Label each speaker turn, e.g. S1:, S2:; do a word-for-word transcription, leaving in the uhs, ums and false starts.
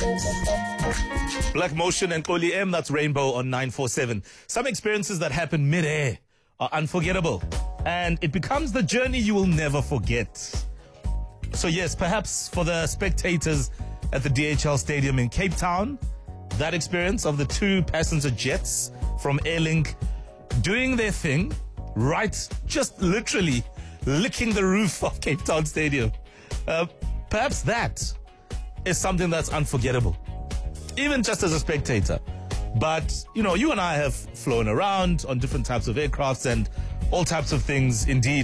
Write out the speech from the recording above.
S1: Black Motion and Oli M, that's Rainbow on nine four seven. Some experiences that happen mid-air are unforgettable, and it becomes the journey you will never forget. So yes, perhaps for the spectators at the D H L Stadium in Cape Town, that experience of the two passenger jets from Airlink doing their thing, right, just literally licking the roof of Cape Town Stadium. Uh, perhaps that is something that's unforgettable, even just as a spectator. But, you know, you and I have flown around on different types of aircrafts and all types of things, indeed.